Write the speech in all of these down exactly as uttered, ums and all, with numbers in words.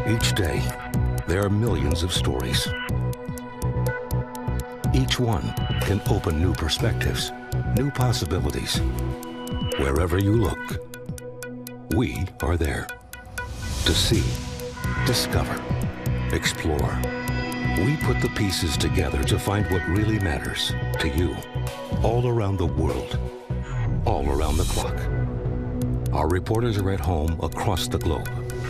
Each day, there are millions of stories. Each one can open new perspectives, new possibilities. Wherever you look, we are there to see, discover, explore. We put the pieces together to find what really matters to you, all around the world, all around the clock. Our reporters are at home across the globe.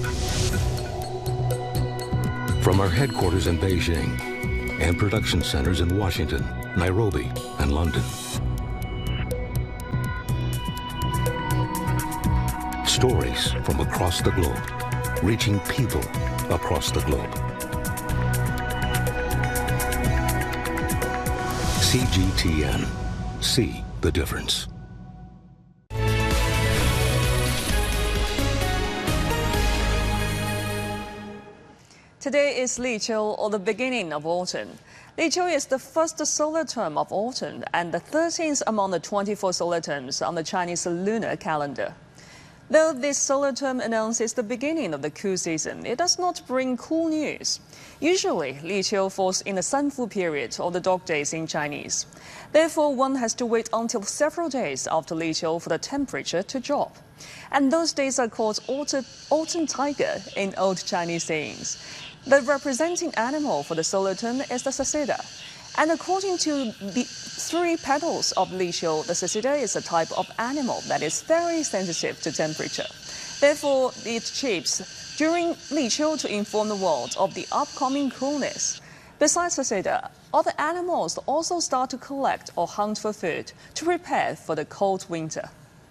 From our headquarters in Beijing and production centers in Washington, Nairobi, and London. Stories from across the globe, reaching people across the globe. C G T N. See the difference. Today is Liqiu, or the beginning of autumn. Liqiu is the first solar term of autumn and the thirteenth among the twenty-four solar terms on the Chinese lunar calendar. Though this solar term announces the beginning of the cool season, it does not bring cool news. Usually, Liqiu falls in the Sanfu period, or the dog days in Chinese. Therefore, one has to wait until several days after Liqiu for the temperature to drop. And those days are called autumn, autumn tiger in old Chinese sayings. The representing animal for the solar term is the sacida. And according to the three petals of Liqiu, the sacida is a type of animal that is very sensitive to temperature. Therefore, it chirps during Liqiu to inform the world of the upcoming coolness. Besides sacida, other animals also start to collect or hunt for food to prepare for the cold winter.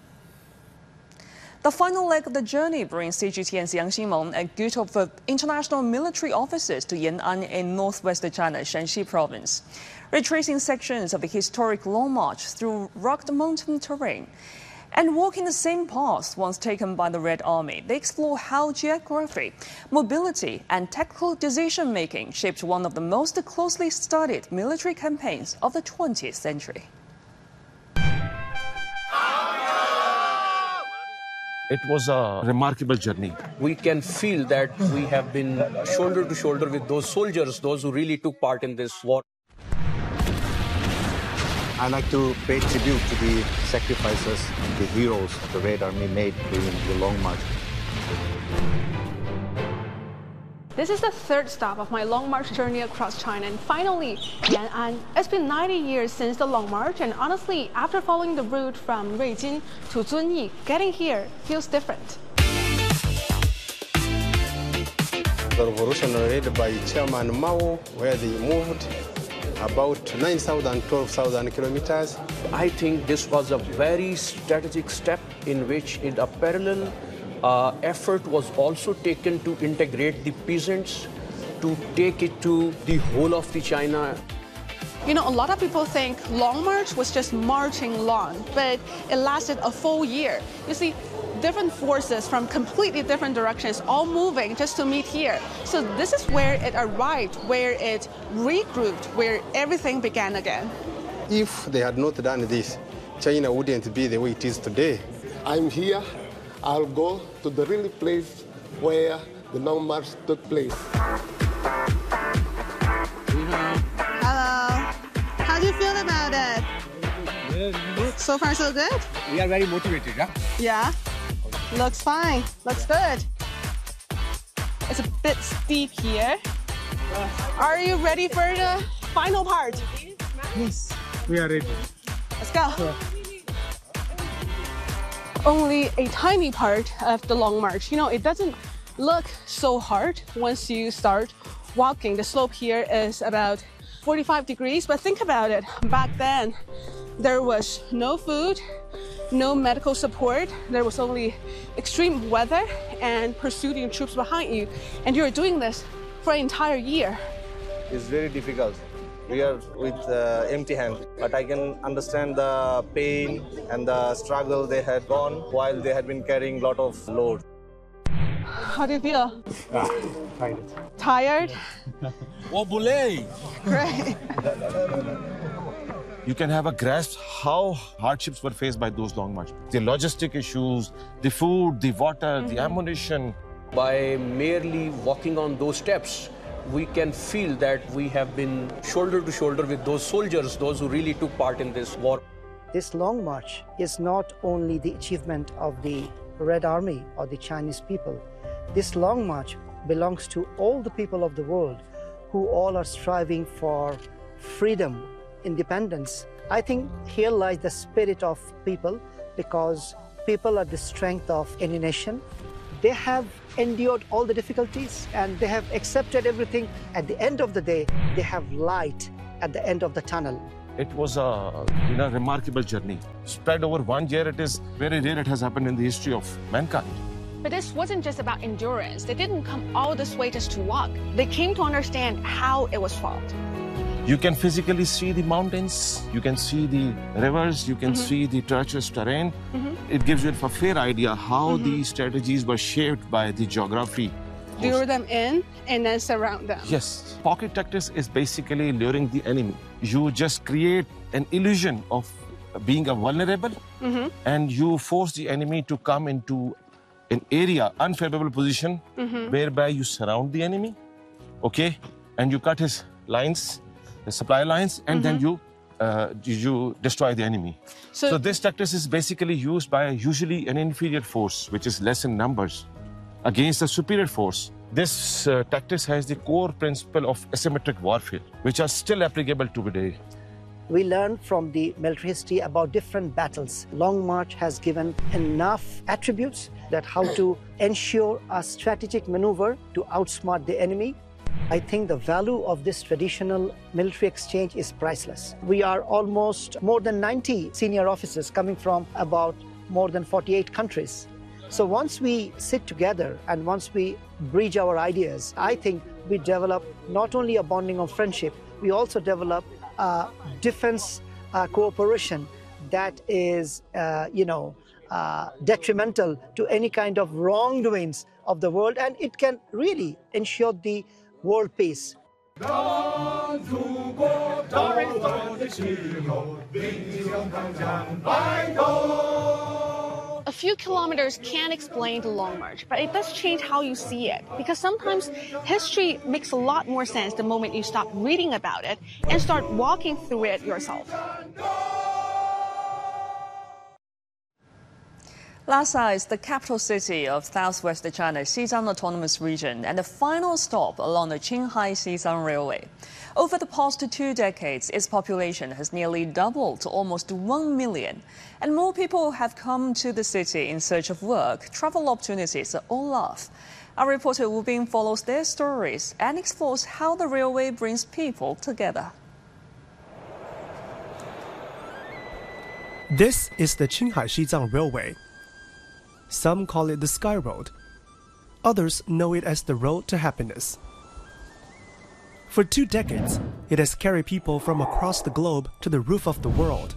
The final leg of the journey brings C G T N's Yang Xinmeng, a group of uh, international military officers to Yan'an in northwest China, Shanxi province, retracing sections of the historic Long March through rugged mountain terrain. And walking the same path once taken by the Red Army, they explore how geography, mobility, and tactical decision-making shaped one of the most closely studied military campaigns of the twentieth century. It was a remarkable journey. We can feel that we have been shoulder to shoulder with those soldiers, those who really took part in this war. I like to pay tribute to the sacrifices the heroes of the Red Army made during the Long March. This is the third stop of my Long March journey across China, and finally, Yan'an. It's been ninety years since the Long March, and honestly, after following the route from Ruijin to Zunyi, getting here feels different. The revolution led by Chairman Mao, where they moved about nine thousand, twelve thousand kilometers. I think this was a very strategic step in which in a parallel Uh, effort was also taken to integrate the peasants, to take it to the whole of the China. You know, a lot of people think Long March was just marching long, but it lasted a full year. You see, different forces from completely different directions all moving just to meet here. So this is where it arrived, where it regrouped, where everything began again. If they had not done this, China wouldn't be the way it is today. I'm here. I'll go to the real place where the Long March took place. Hello. How do you feel about it? Good. So far, so good? We are very motivated, yeah? Yeah. Looks fine. Looks good. It's a bit steep here. Are you ready for the final part? Yes, we are ready. Let's go. Yeah. Only a tiny part of the Long March. You know, it doesn't look so hard once you start walking. The slope here is about forty-five degrees, but think about it. Back then, there was no food, no medical support. There was only extreme weather and pursuing troops behind you. And you're doing this for an entire year. It's very difficult. We are with uh, empty hands, but I can understand the pain and the struggle they had gone while they had been carrying a lot of load. How do you feel? Ah, tired. Tired? Oh, Boulay! Great. You can have a grasp how hardships were faced by those long marches. The logistic issues, the food, the water, mm-hmm. the ammunition, By merely walking on those steps, we can feel that we have been shoulder to shoulder with those soldiers, those who really took part in this war. This long march is not only the achievement of the Red Army or the Chinese people. This long march belongs to all the people of the world who all are striving for freedom, independence. I think here lies the spirit of people, because people are the strength of any nation. They have endured all the difficulties and they have accepted everything. At the end of the day, they have light at the end of the tunnel. It was a you know, remarkable journey. Spread over one year, it is very rare it has happened in the history of mankind. But this wasn't just about endurance. They didn't come all this way just to walk. They came to understand how it was fought. You can physically see the mountains, you can see the rivers, you can mm-hmm. see the treacherous terrain. Mm-hmm. It gives you a fair idea how mm-hmm. these strategies were shaped by the geography. Lure them in and then surround them. Yes. Pocket tactics is basically luring the enemy. You just create an illusion of being a vulnerable mm-hmm. and you force the enemy to come into an area, unfavorable position, mm-hmm. whereby you surround the enemy, okay, and you cut his lines, the supply lines, and mm-hmm. then you uh, you destroy the enemy. So, so this tactic is basically used by usually an inferior force, which is less in numbers, against a superior force. This uh, tactic has the core principle of asymmetric warfare, which are still applicable to today. We learn from the military history about different battles. Long March has given enough attributes that how to ensure a strategic maneuver to outsmart the enemy. I think the value of this traditional military exchange is priceless. We are almost more than ninety senior officers coming from about more than forty-eight countries. So once we sit together and once we bridge our ideas, I think we develop not only a bonding of friendship, we also develop uh, defense uh, cooperation that is, uh, you know, uh, detrimental to any kind of wrongdoings of the world, and it can really ensure the world peace. A few kilometers can't explain the Long March, but it does change how you see it, because sometimes history makes a lot more sense the moment you stop reading about it and start walking through it yourself. Lhasa is the capital city of southwest China's Xizang Autonomous Region and the final stop along the Qinghai-Xizang Railway. Over the past two decades, its population has nearly doubled to almost one million, and more people have come to the city in search of work, travel opportunities, or love. Our reporter Wu Bing follows their stories and explores how the railway brings people together. This is the Qinghai-Xizang Railway. Some call it the Sky Road. Others know it as the Road to Happiness. For two decades, it has carried people from across the globe to the roof of the world.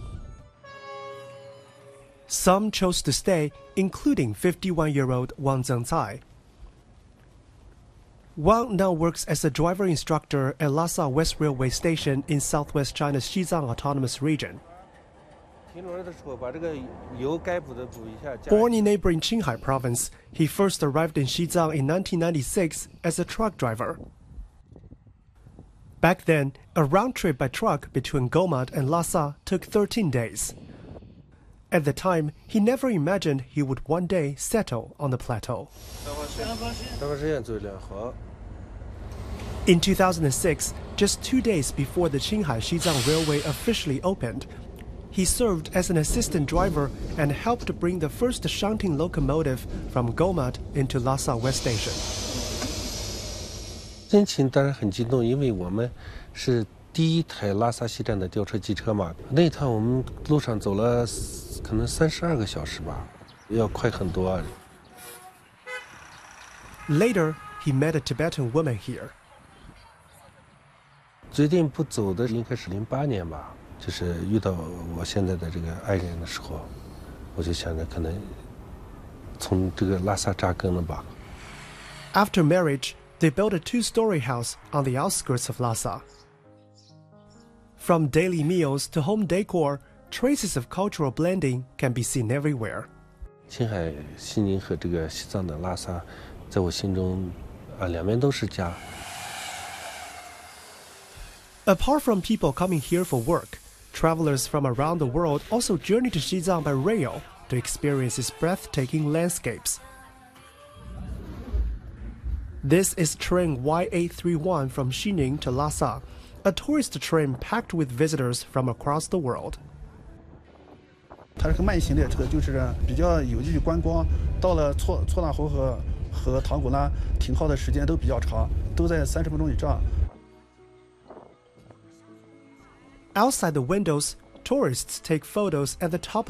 Some chose to stay, including fifty-one-year-old Wang Zhengcai. Wang now works as a driver instructor at Lhasa West Railway Station in southwest China's Xizang Autonomous Region. Born in neighboring Qinghai province, he first arrived in Xizang in nineteen ninety-six as a truck driver. Back then, a round trip by truck between Gomat and Lhasa took thirteen days. At the time, he never imagined he would one day settle on the plateau. In two thousand six, just two days before the Qinghai-Xizang Railway officially opened, he served as an assistant driver and helped bring the first shunting locomotive from Gomat into Lhasa West Station. 心情当然很激动，因为我们是第一台拉萨西站的吊车机车嘛。那一趟我们路上走了可能三十二个小时吧，要快很多啊。 Later, he met a Tibetan woman here. 决定不走的应该是零八年吧。 就是遇到我现在的这个爱人的时候，我就想着可能从这个拉萨扎根了吧。 After marriage, they built a two-story house on the outskirts of Lhasa. From daily meals to home decor, traces of cultural blending can be seen everywhere. 青海、西宁和这个西藏的拉萨在我心中，啊，两边都是家。 Apart from people coming here for work, travelers from around the world also journey to Xizang by rail to experience its breathtaking landscapes. This is train Y eight thirty-one from Xining to Lhasa, a tourist train packed with visitors from across the world. 它是个慢行列车，就是比较有利于观光。到了错错那湖和和唐古拉停靠的时间都比较长，都在三十分钟以上。 Outside the windows, tourists take photos at the top